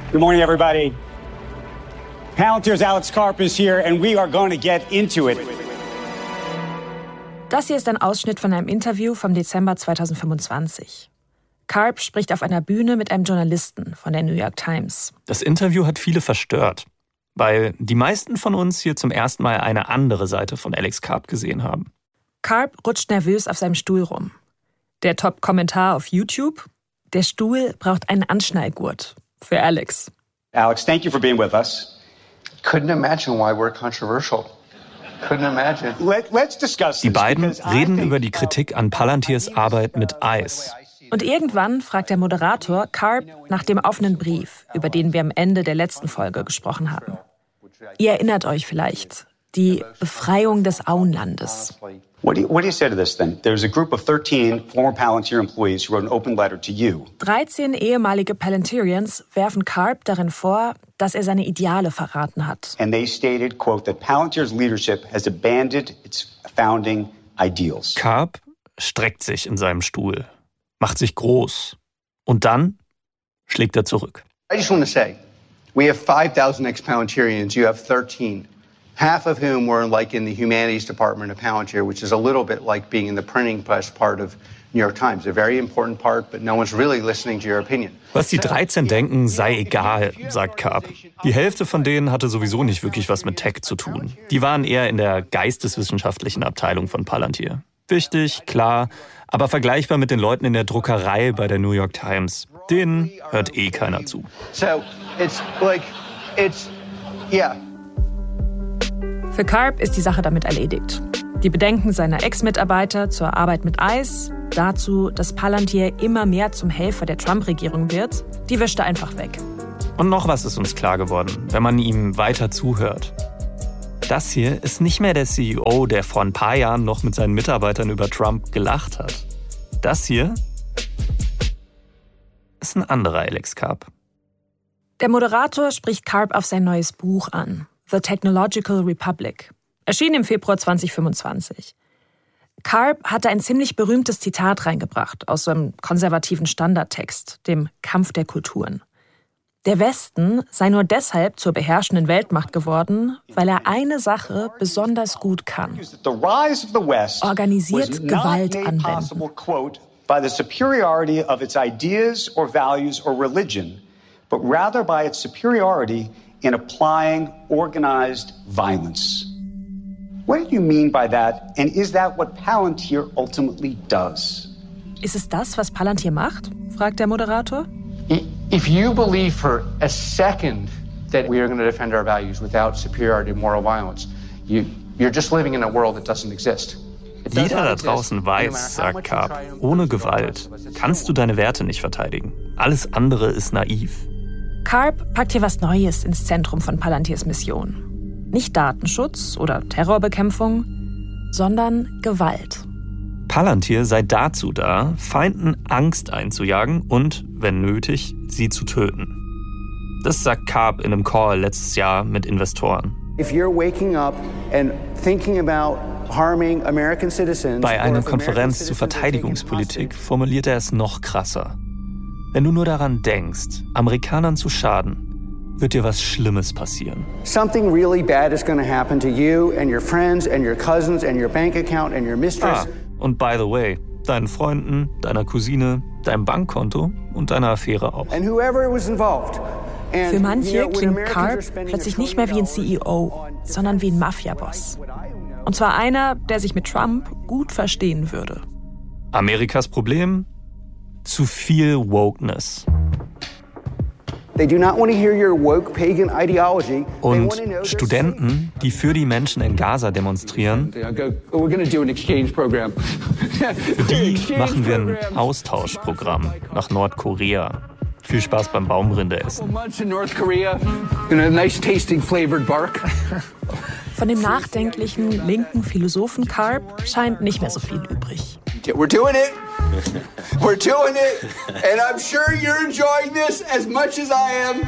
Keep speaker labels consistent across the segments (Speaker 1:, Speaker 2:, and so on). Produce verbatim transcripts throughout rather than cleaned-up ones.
Speaker 1: Good morning, everybody. Palantir's Alex Karp is here, and we are going to get into it.
Speaker 2: Das hier ist ein Ausschnitt von einem Interview vom Dezember zweitausendfünfundzwanzig. Karp spricht auf einer Bühne mit einem Journalisten von der New York Times.
Speaker 3: Das Interview hat viele verstört, weil die meisten von uns hier zum ersten Mal eine andere Seite von Alex Karp gesehen haben.
Speaker 2: Karp rutscht nervös auf seinem Stuhl rum. Der Top-Kommentar auf YouTube: Der Stuhl braucht einen Anschnallgurt. Für Alex.
Speaker 1: Alex, thank you for being with us.
Speaker 4: Couldn't imagine why we're controversial. Couldn't imagine.
Speaker 1: Let, let's discuss
Speaker 3: Die beiden reden über die Kritik an Palantirs Arbeit mit ICE.
Speaker 2: Und irgendwann fragt der Moderator Karp nach dem offenen Brief, über den wir am Ende der letzten Folge gesprochen haben. Ihr erinnert euch vielleicht, die Befreiung des Auenlandes.
Speaker 1: What do you, what do you say to this then? There's a group of thirteen former Palantir employees who wrote an open letter to you.
Speaker 2: dreizehn ehemalige Palantirians werfen Karp darin vor, dass er seine Ideale verraten hat.
Speaker 1: And they stated, quote, that Palantir's leadership has abandoned its founding ideals.
Speaker 3: Karp streckt sich in seinem Stuhl, macht sich groß und dann schlägt er zurück.
Speaker 4: I just want to say, we have five thousand ex-Palantirians, you have thirteen. Half of whom were like in the humanities department of Palantir, which is a little bit like being in the printing press part of New York Times. A very important part, but no one's really listening to your opinion.
Speaker 3: Was die dreizehn denken, sei egal, sagt Karp. Die Hälfte von denen hatte sowieso nicht wirklich was mit Tech zu tun. Die waren eher in der geisteswissenschaftlichen Abteilung von Palantir. Wichtig, klar, aber vergleichbar mit den Leuten in der Druckerei bei der New York Times. Denen hört eh keiner zu.
Speaker 4: So, it's like, it's, yeah.
Speaker 2: Für Karp ist die Sache damit erledigt. Die Bedenken seiner Ex-Mitarbeiter zur Arbeit mit ICE, dazu, dass Palantir immer mehr zum Helfer der Trump-Regierung wird, die wischt er einfach weg.
Speaker 3: Und noch was ist uns klar geworden, wenn man ihm weiter zuhört. Das hier ist nicht mehr der C E O, der vor ein paar Jahren noch mit seinen Mitarbeitern über Trump gelacht hat. Das hier ist ein anderer Alex Karp.
Speaker 2: Der Moderator spricht Karp auf sein neues Buch an, The Technological Republic, erschien im Februar zweitausendfünfundzwanzig. Karp hatte ein ziemlich berühmtes Zitat reingebracht aus so einem konservativen Standardtext, dem Kampf der Kulturen. Der Westen sei nur deshalb zur beherrschenden Weltmacht geworden, weil er eine Sache besonders gut kann: organisiert Gewalt anwenden.
Speaker 1: By the superiority of its ideas or values or religion, but rather by its superiority in applying organized violence. What did you mean by that, and is that what Palantir ultimately does?
Speaker 2: Ist es das, was Palantir macht? Fragt der Moderator.
Speaker 4: If you believe for a second that we are going to defend our values without superiority and moral violence, you, you're just living in a world that doesn't exist.
Speaker 3: Jeder da draußen weiß, sagt Karp, ohne Gewalt kannst du deine Werte nicht verteidigen. Alles andere ist naiv.
Speaker 2: Karp packt hier was Neues ins Zentrum von Palantirs Mission. Nicht Datenschutz oder Terrorbekämpfung, sondern Gewalt.
Speaker 3: Palantir sei dazu da, Feinden Angst einzujagen und, wenn nötig, sie zu töten. Das sagt Karp in einem Call letztes Jahr mit Investoren.
Speaker 4: If you're waking up and thinking about harming American citizens,
Speaker 3: bei einer Konferenz zu Verteidigungspolitik formuliert er es noch krasser. Wenn du nur daran denkst, Amerikanern zu schaden, wird dir was Schlimmes passieren.
Speaker 4: Something really bad is going to happen to you and your friends and your cousins and your bank account and your mistress.
Speaker 3: Ah, und by the way, deinen Freunden, deiner Cousine, deinem Bankkonto und deiner Affäre auch.
Speaker 4: And whoever was involved. And,
Speaker 2: Für manche
Speaker 4: you know,
Speaker 2: klingt Karp plötzlich nicht mehr wie ein C E O, sondern wie ein Mafia-Boss. Und zwar einer, der sich mit Trump gut verstehen würde.
Speaker 3: Amerikas Problem? Zu viel Wokeness.
Speaker 4: They do not want to hear your woke pagan ideology.
Speaker 3: Und Studenten, die für die Menschen in Gaza demonstrieren, für die machen wir ein Austauschprogramm nach Nordkorea. Viel Spaß beim Baumrinde-Essen.
Speaker 2: Von dem nachdenklichen linken Philosophen Karp scheint nicht mehr so viel übrig.
Speaker 4: We're doing it. We're doing it. And I'm sure you're enjoying this as much as I am.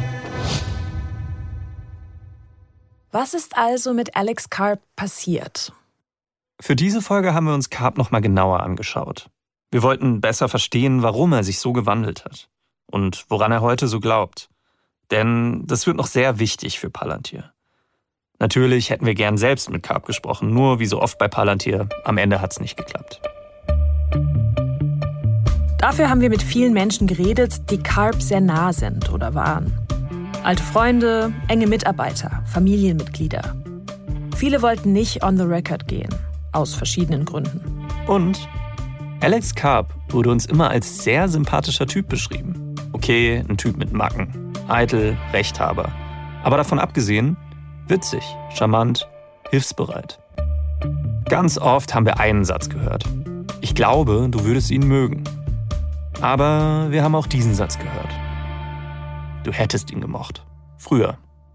Speaker 2: Was ist also mit Alex Karp passiert?
Speaker 3: Für diese Folge haben wir uns Karp noch mal genauer angeschaut. Wir wollten besser verstehen, warum er sich so gewandelt hat und woran er heute so glaubt. Denn das wird noch sehr wichtig für Palantir. Natürlich hätten wir gern selbst mit Karp gesprochen, nur wie so oft bei Palantir, am Ende hat's nicht geklappt.
Speaker 2: Dafür haben wir mit vielen Menschen geredet, die Karp sehr nah sind oder waren. Alte Freunde, enge Mitarbeiter, Familienmitglieder. Viele wollten nicht on the record gehen, aus verschiedenen Gründen.
Speaker 3: Und Alex Karp wurde uns immer als sehr sympathischer Typ beschrieben. Okay, ein Typ mit Macken, eitel, Rechthaber. Aber davon abgesehen, witzig, charmant, hilfsbereit. Ganz oft haben wir einen Satz gehört. Ich glaube, du würdest ihn mögen. Aber wir haben auch diesen Satz gehört. Du hättest ihn gemocht. Früher.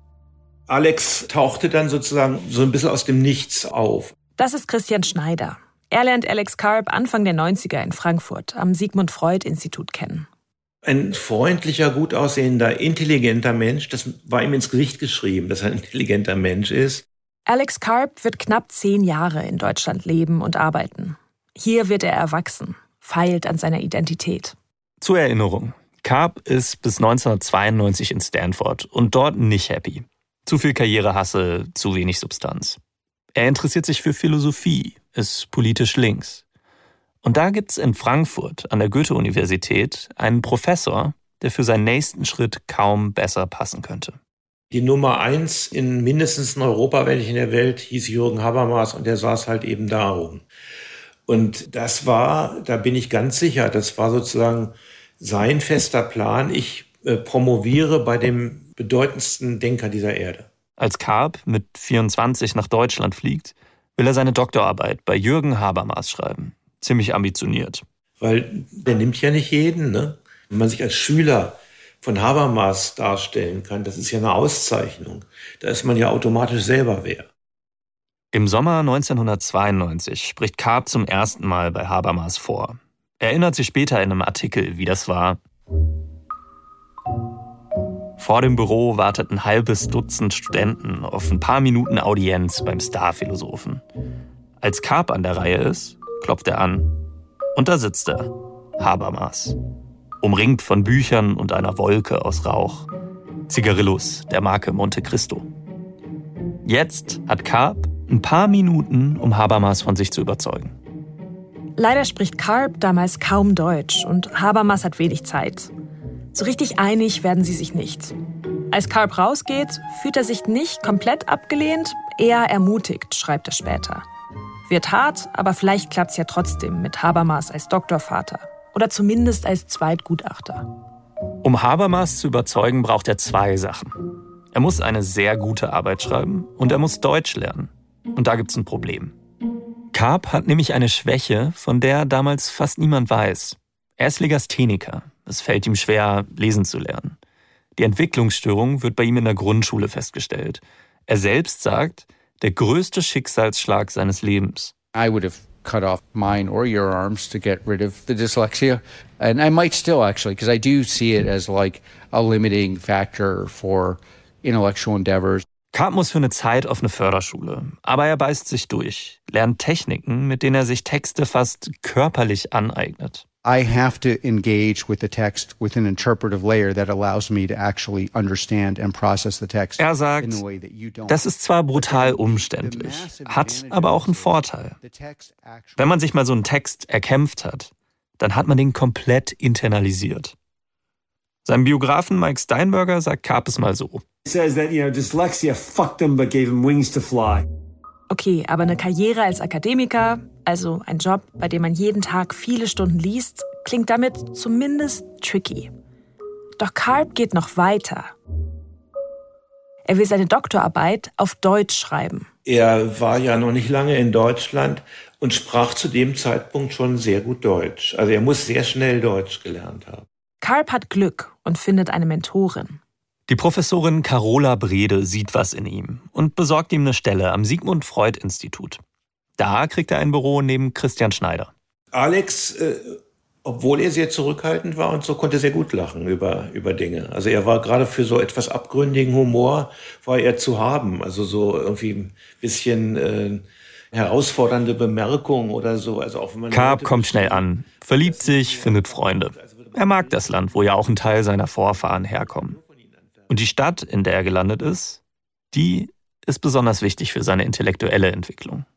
Speaker 5: Alex tauchte dann sozusagen so ein bisschen aus dem Nichts auf.
Speaker 2: Das ist Christian Schneider. Er lernt Alex Karp Anfang der neunziger in Frankfurt am Sigmund Freud Institut kennen.
Speaker 5: Ein freundlicher, gut aussehender, intelligenter Mensch, das war ihm ins Gesicht geschrieben, dass er ein intelligenter Mensch ist.
Speaker 2: Alex Karp wird knapp zehn Jahre in Deutschland leben und arbeiten. Hier wird er erwachsen, feilt an seiner Identität.
Speaker 3: Zur Erinnerung, Karp ist bis neunzehnhundertzweiundneunzig in Stanford und dort nicht happy. Zu viel Karrierehassel, zu wenig Substanz. Er interessiert sich für Philosophie, ist politisch links. Und da gibt's in Frankfurt an der Goethe-Universität einen Professor, der für seinen nächsten Schritt kaum besser passen könnte.
Speaker 5: Die Nummer eins in mindestens in Europa, wenn nicht in der Welt, hieß Jürgen Habermas und der saß halt eben da oben. Und das war, da bin ich ganz sicher, das war sozusagen sein fester Plan. Ich äh, promoviere bei dem bedeutendsten Denker dieser Erde.
Speaker 3: Als Karp mit vierundzwanzig nach Deutschland fliegt, will er seine Doktorarbeit bei Jürgen Habermas schreiben. Ziemlich ambitioniert.
Speaker 5: Weil der nimmt ja nicht jeden, ne? Wenn man sich als Schüler von Habermas darstellen kann, das ist ja eine Auszeichnung. Da ist man ja automatisch selber wer.
Speaker 3: Im Sommer neunzehnhundertzweiundneunzig spricht Karp zum ersten Mal bei Habermas vor. Er erinnert sich später in einem Artikel, wie das war. Vor dem Büro wartet ein halbes Dutzend Studenten auf ein paar Minuten Audienz beim Starphilosophen. Als Karp an der Reihe ist, klopft er an. Und da sitzt er, Habermas. Umringt von Büchern und einer Wolke aus Rauch. Zigarillos der Marke Monte Cristo. Jetzt hat Karp ein paar Minuten, um Habermas von sich zu überzeugen.
Speaker 2: Leider spricht Karp damals kaum Deutsch und Habermas hat wenig Zeit. So richtig einig werden sie sich nicht. Als Karp rausgeht, fühlt er sich nicht komplett abgelehnt, eher ermutigt, schreibt er später. Wird hart, aber vielleicht klappt's ja trotzdem mit Habermas als Doktorvater oder zumindest als Zweitgutachter.
Speaker 3: Um Habermas zu überzeugen, braucht er zwei Sachen. Er muss eine sehr gute Arbeit schreiben und er muss Deutsch lernen. Und da gibt's ein Problem. Karp hat nämlich eine Schwäche, von der damals fast niemand weiß. Er ist Legastheniker. Es fällt ihm schwer, lesen zu lernen. Die Entwicklungsstörung wird bei ihm in der Grundschule festgestellt. Er selbst sagt, der größte Schicksalsschlag seines Lebens.
Speaker 6: I would have cut off mine or your arms to get rid of the dyslexia. And I might still actually, because I do see it as like a limiting factor for intellectual endeavors.
Speaker 3: Karp muss für eine Zeit auf eine Förderschule. Aber er beißt sich durch, lernt Techniken, mit denen er sich Texte fast körperlich aneignet.
Speaker 4: I have to engage with the text with an interpretive layer that allows me to actually understand and process the text.
Speaker 3: Er sagt, das ist zwar brutal umständlich, hat aber auch einen Vorteil. Wenn man sich mal so einen Text erkämpft hat, dann hat man den komplett internalisiert. Sein Biografen Mike Steinberger sagt Karp es mal so.
Speaker 2: Okay, aber eine Karriere als Akademiker, also ein Job, bei dem man jeden Tag viele Stunden liest, klingt damit zumindest tricky. Doch Karp geht noch weiter. Er will seine Doktorarbeit auf Deutsch schreiben.
Speaker 5: Er war ja noch nicht lange in Deutschland und sprach zu dem Zeitpunkt schon sehr gut Deutsch. Also er muss sehr schnell Deutsch gelernt haben.
Speaker 2: Karp hat Glück und findet eine Mentorin.
Speaker 3: Die Professorin Carola Brede sieht was in ihm und besorgt ihm eine Stelle am Sigmund Freud Institut. Da kriegt er ein Büro neben Christian Schneider.
Speaker 5: Alex, äh, obwohl er sehr zurückhaltend war und so, konnte sehr gut lachen über, über Dinge. Also er war gerade für so etwas abgründigen Humor, war er zu haben. Also so irgendwie ein bisschen äh, herausfordernde Bemerkungen oder so. Also auch wenn man
Speaker 3: Karp kommt schnell an, verliebt sich, findet Freunde. Er mag das Land, wo ja auch ein Teil seiner Vorfahren herkommen. Und die Stadt, in der er gelandet ist, die ist besonders wichtig für seine intellektuelle Entwicklung.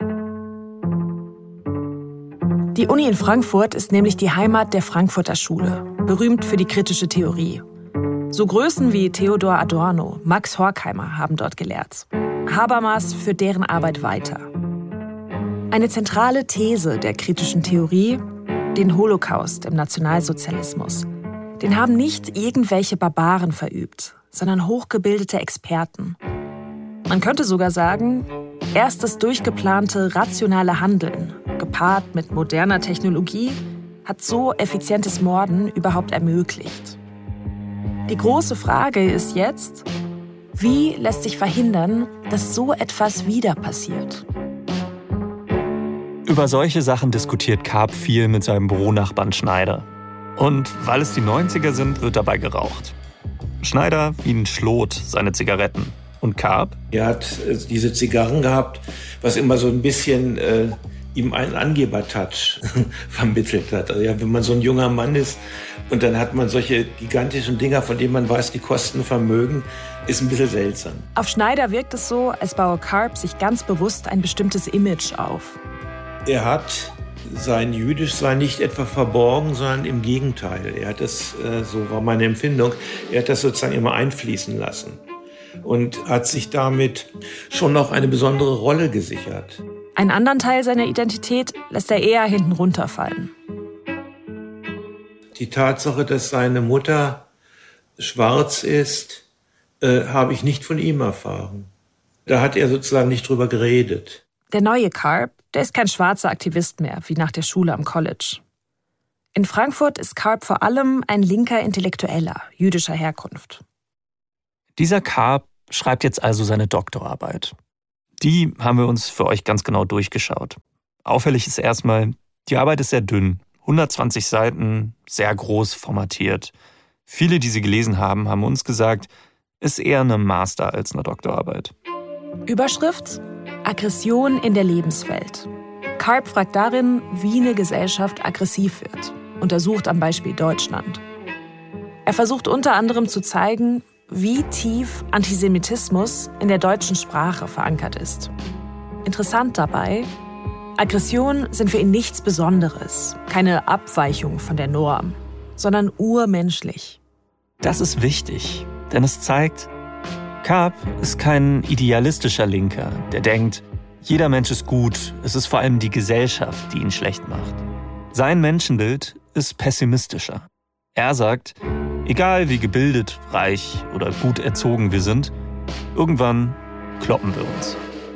Speaker 2: Die Uni in Frankfurt ist nämlich die Heimat der Frankfurter Schule, berühmt für die kritische Theorie. So Größen wie Theodor Adorno, Max Horkheimer haben dort gelehrt. Habermas führt deren Arbeit weiter. Eine zentrale These der kritischen Theorie, den Holocaust im Nationalsozialismus, den haben nicht irgendwelche Barbaren verübt, sondern hochgebildete Experten. Man könnte sogar sagen, erst das durchgeplante, rationale Handeln, gepaart mit moderner Technologie, hat so effizientes Morden überhaupt ermöglicht. Die große Frage ist jetzt, wie lässt sich verhindern, dass so etwas wieder passiert?
Speaker 3: Über solche Sachen diskutiert Karp viel mit seinem Büronachbarn Schneider. Und weil es die neunziger sind, wird dabei geraucht. Schneider wie ein Schlot seine Zigaretten. Und Karp?
Speaker 5: Er hat äh, diese Zigarren gehabt, was immer so ein bisschen äh, ihm einen Angeber-Touch vermittelt hat. Also ja, wenn man so ein junger Mann ist und dann hat man solche gigantischen Dinger, von denen man weiß, die kosten Vermögen, ist ein bisschen seltsam.
Speaker 2: Auf Schneider wirkt es so, als baue Karp sich ganz bewusst ein bestimmtes Image auf.
Speaker 5: Er hat sein Jüdischsein nicht etwa verborgen, sondern im Gegenteil. Er hat das, äh, so war meine Empfindung, er hat das sozusagen immer einfließen lassen. Und hat sich damit schon noch eine besondere Rolle gesichert.
Speaker 2: Einen anderen Teil seiner Identität lässt er eher hinten runterfallen.
Speaker 5: Die Tatsache, dass seine Mutter schwarz ist, äh, habe ich nicht von ihm erfahren. Da hat er sozusagen nicht drüber geredet.
Speaker 2: Der neue Karp, der ist kein schwarzer Aktivist mehr, wie nach der Schule am College. In Frankfurt ist Karp vor allem ein linker Intellektueller jüdischer Herkunft.
Speaker 3: Dieser Karp schreibt jetzt also seine Doktorarbeit. Die haben wir uns für euch ganz genau durchgeschaut. Auffällig ist erstmal, die Arbeit ist sehr dünn, hundertzwanzig Seiten, sehr groß formatiert. Viele, die sie gelesen haben, haben uns gesagt, ist eher eine Master- als eine Doktorarbeit.
Speaker 2: Überschrift: Aggression in der Lebenswelt. Karp fragt darin, wie eine Gesellschaft aggressiv wird, untersucht am Beispiel Deutschland. Er versucht unter anderem zu zeigen, wie tief Antisemitismus in der deutschen Sprache verankert ist. Interessant dabei, Aggressionen sind für ihn nichts Besonderes, keine Abweichung von der Norm, sondern urmenschlich.
Speaker 3: Das ist wichtig, denn es zeigt, Karp ist kein idealistischer Linker, der denkt, jeder Mensch ist gut, es ist vor allem die Gesellschaft, die ihn schlecht macht. Sein Menschenbild ist pessimistischer. Er sagt, egal wie gebildet, reich oder gut erzogen wir sind, irgendwann kloppen wir uns.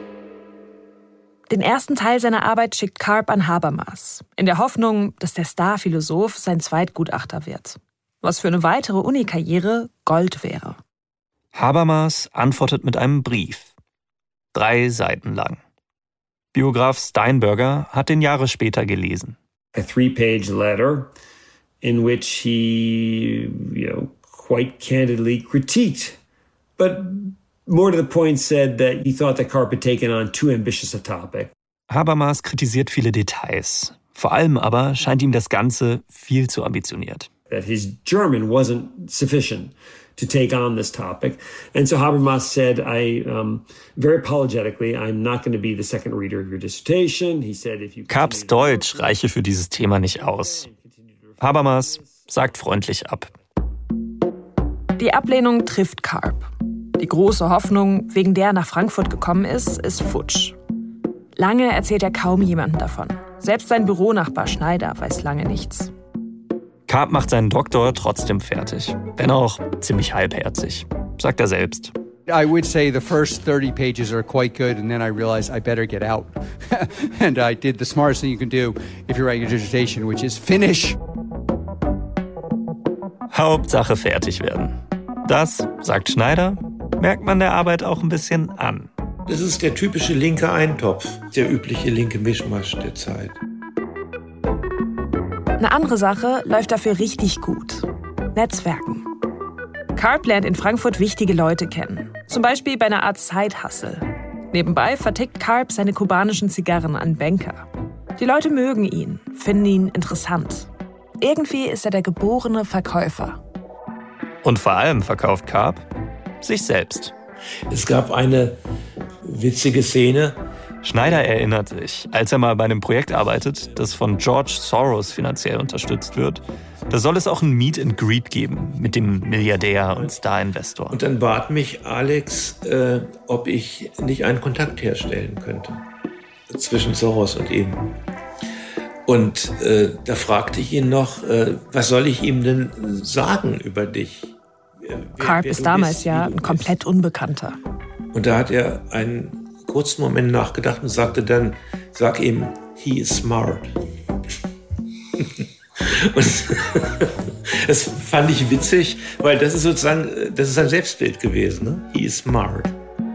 Speaker 2: Den ersten Teil seiner Arbeit schickt Karp an Habermas, in der Hoffnung, dass der Starphilosoph sein Zweitgutachter wird. Was für eine weitere Uni-Karriere Gold wäre.
Speaker 3: Habermas antwortet mit einem Brief. Drei Seiten lang. Biograf Steinberger hat den Jahre später gelesen.
Speaker 7: A three-page letter in which he, you know, quite candidly critiqued, but more to the point said that he thought that Karp had taken on too ambitious a topic.
Speaker 3: Habermas kritisiert viele Details. Vor allem aber scheint ihm das Ganze viel zu ambitioniert.
Speaker 7: That his German wasn't sufficient to take on this topic. And so Habermas said, I, um, very apologetically, I'm not going to be the second reader of your dissertation. He said, if you...
Speaker 3: Karps Deutsch reiche für dieses Thema nicht aus. Habermas sagt freundlich ab.
Speaker 2: Die Ablehnung trifft Karp. Die große Hoffnung, wegen der er nach Frankfurt gekommen ist, ist futsch. Lange erzählt er kaum jemandem davon. Selbst sein Büronachbar Schneider weiß lange nichts.
Speaker 3: Karp macht seinen Doktor trotzdem fertig, wenn auch ziemlich halbherzig, sagt er selbst.
Speaker 6: I would say the first thirty pages are quite good, and then I realized I better get out. And I did the smartest thing you can do if you're writing a dissertation, which is finish.
Speaker 3: Hauptsache fertig werden. Das, sagt Schneider, merkt man der Arbeit auch ein bisschen an.
Speaker 5: Das ist der typische linke Eintopf, der übliche linke Mischmasch der Zeit.
Speaker 2: Eine andere Sache läuft dafür richtig gut. Netzwerken. Karp lernt in Frankfurt wichtige Leute kennen. Zum Beispiel bei einer Art Side-Hustle. Nebenbei vertickt Karp seine kubanischen Zigarren an Banker. Die Leute mögen ihn, finden ihn interessant. Irgendwie ist er der geborene Verkäufer.
Speaker 3: Und vor allem verkauft Karp sich selbst.
Speaker 5: Es gab eine witzige Szene.
Speaker 3: Schneider erinnert sich, als er mal bei einem Projekt arbeitet, das von George Soros finanziell unterstützt wird, da soll es auch ein Meet and Greet geben mit dem Milliardär und Star-Investor.
Speaker 5: Und dann bat mich Alex, äh, ob ich nicht einen Kontakt herstellen könnte zwischen Soros und ihm. Und äh, da fragte ich ihn noch, äh, was soll ich ihm denn sagen über dich? Wer,
Speaker 2: Karp
Speaker 5: wer
Speaker 2: ist damals
Speaker 5: bist,
Speaker 2: ja ein komplett Unbekannter.
Speaker 5: Und da hat er einen kurzen Moment nachgedacht und sagte dann, sag ihm, he is smart. Und das fand ich witzig, weil das ist sozusagen, das ist ein Selbstbild gewesen, ne? He is smart.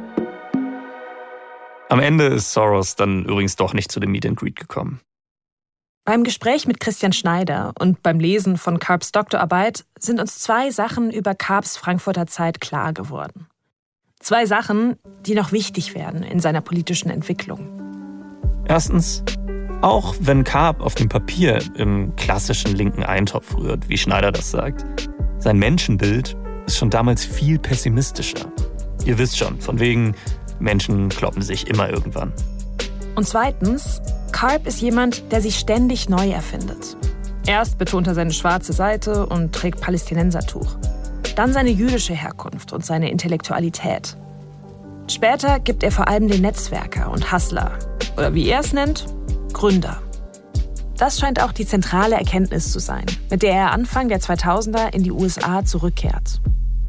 Speaker 3: Am Ende ist Soros dann übrigens doch nicht zu dem Meet and Greet gekommen.
Speaker 2: Beim Gespräch mit Christian Schneider und beim Lesen von Karps Doktorarbeit sind uns zwei Sachen über Karps Frankfurter Zeit klar geworden. Zwei Sachen, die noch wichtig werden in seiner politischen Entwicklung.
Speaker 3: Erstens, auch wenn Karp auf dem Papier im klassischen linken Eintopf rührt, wie Schneider das sagt, sein Menschenbild ist schon damals viel pessimistischer. Ihr wisst schon, von wegen, Menschen kloppen sich immer irgendwann.
Speaker 2: Und zweitens, Karp ist jemand, der sich ständig neu erfindet. Erst betont er seine schwarze Seite und trägt Palästinensertuch. Dann seine jüdische Herkunft und seine Intellektualität. Später gibt er vor allem den Netzwerker und Hustler, oder wie er es nennt, Gründer. Das scheint auch die zentrale Erkenntnis zu sein, mit der er Anfang der zweitausender in die U S A zurückkehrt.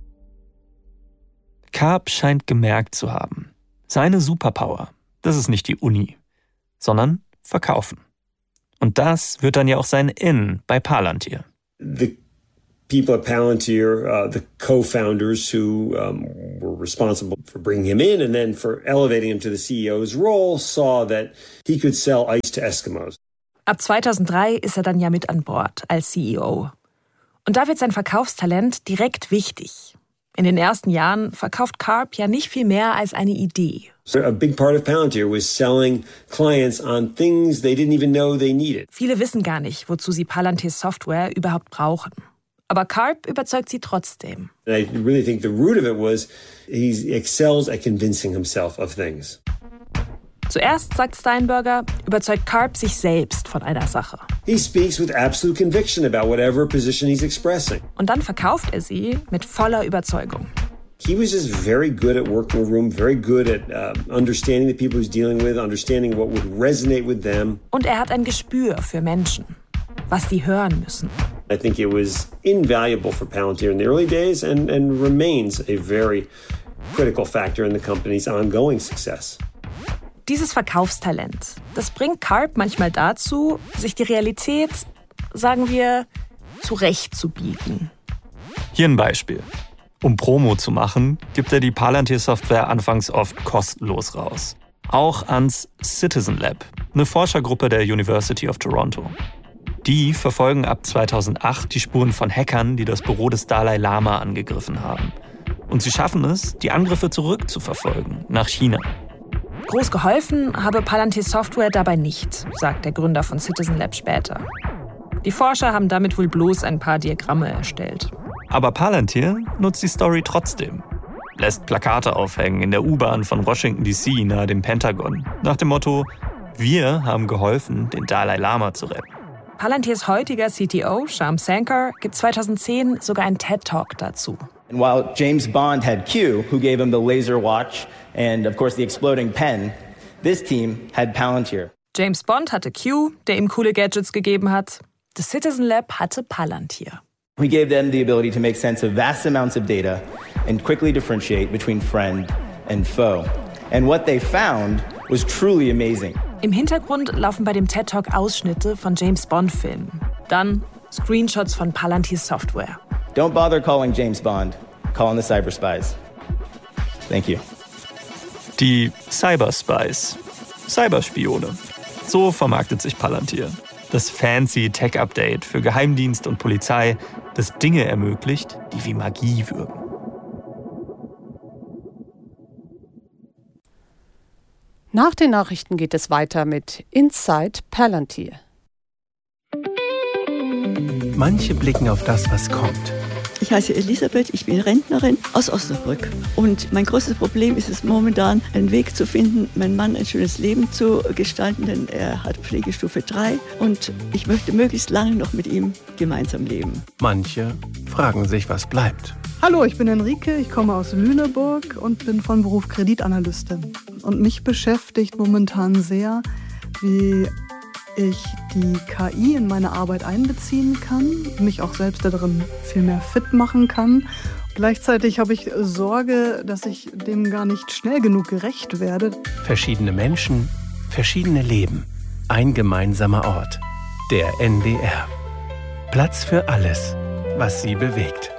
Speaker 3: Karp scheint gemerkt zu haben, seine Superpower, das ist nicht die Uni, sondern Verkaufen. Und das wird dann ja auch sein In bei Palantir.
Speaker 7: The people at Palantir, uh, the co-founders who um, were responsible for bringing him in and then for elevating him to the C E O's role, saw that he could sell ice to Eskimos.
Speaker 2: Ab zweitausenddrei ist er dann ja mit an Bord als C E O. Und da wird sein Verkaufstalent direkt wichtig. In den ersten Jahren verkauft Karp ja nicht viel mehr als eine Idee.
Speaker 7: So a big part of Palantir was selling clients on things they didn't even know they needed.
Speaker 2: Viele wissen gar nicht, wozu sie Palantirs Software überhaupt brauchen. Aber Karp überzeugt sie trotzdem.
Speaker 7: And I really think the root of it was he excels at convincing himself of things.
Speaker 2: Zuerst, sagt Steinberger, überzeugt Karp sich selbst von einer Sache.
Speaker 7: He speaks with absolute conviction about whatever position he's expressing.
Speaker 2: Und dann verkauft er sie mit voller Überzeugung.
Speaker 7: He was just very good at working the room, very good at uh, understanding the people he's dealing with, understanding what would resonate with them.
Speaker 2: Und er hat ein Gespür für Menschen, was sie hören müssen.
Speaker 7: I think it was invaluable for Palantir in the early days and, and remains a very critical factor in the company's ongoing success.
Speaker 2: Dieses Verkaufstalent, das bringt Karp manchmal dazu, sich die Realität, sagen wir, zurechtzubiegen.
Speaker 3: Hier ein Beispiel. Um Promo zu machen, gibt er die Palantir-Software anfangs oft kostenlos raus. Auch ans Citizen Lab, eine Forschergruppe der University of Toronto. Die verfolgen ab zweitausendacht die Spuren von Hackern, die das Büro des Dalai Lama angegriffen haben. Und sie schaffen es, die Angriffe zurückzuverfolgen, nach China.
Speaker 2: Groß geholfen habe Palantir Software dabei nicht, sagt der Gründer von Citizen Lab später. Die Forscher haben damit wohl bloß ein paar Diagramme erstellt.
Speaker 3: Aber Palantir nutzt die Story trotzdem. Lässt Plakate aufhängen in der U-Bahn von Washington D C nahe dem Pentagon. Nach dem Motto, wir haben geholfen, den Dalai Lama zu retten.
Speaker 2: Palantirs heutiger C T O, Shyam Sankar, gibt zweitausendzehn sogar einen TED-Talk dazu.
Speaker 8: And while James Bond had Q, who gave him the laser watch and, of course, the exploding pen, this team had Palantir.
Speaker 2: James Bond hatte Q, der ihm coole Gadgets gegeben hat. Das Citizen Lab hatte Palantir.
Speaker 8: We gave them the ability to make sense of vast amounts of data and quickly differentiate between friend and foe. And what they found was truly amazing.
Speaker 2: Im Hintergrund laufen bei dem TED-Talk Ausschnitte von James-Bond-Filmen. Dann Screenshots von Palantir Software.
Speaker 8: Don't bother calling James Bond. Call on the cyberspies. Thank you.
Speaker 3: Die Cyberspies. Cyberspione. So vermarktet sich Palantir. Das fancy Tech-Update für Geheimdienst und Polizei, das Dinge ermöglicht, die wie Magie wirken.
Speaker 9: Nach den Nachrichten geht es weiter mit Inside Palantir.
Speaker 10: Manche blicken auf das, was kommt. Ich heiße Elisabeth, ich bin Rentnerin aus Osnabrück. Und mein größtes Problem ist es momentan, einen Weg zu finden, meinem Mann ein schönes Leben zu gestalten, denn er hat Pflegestufe drei und ich möchte möglichst lange noch mit ihm gemeinsam leben.
Speaker 11: Manche fragen sich, was bleibt.
Speaker 12: Hallo, ich bin Henrike, ich komme aus Lüneburg und bin von Beruf Kreditanalystin. Und mich beschäftigt momentan sehr, wie ich die K I in meine Arbeit einbeziehen kann, mich auch selbst darin viel mehr fit machen kann. Gleichzeitig habe ich Sorge, dass ich dem gar nicht schnell genug gerecht werde.
Speaker 11: Verschiedene Menschen, verschiedene Leben. Ein gemeinsamer Ort. Der N D R. Platz für alles, was sie bewegt.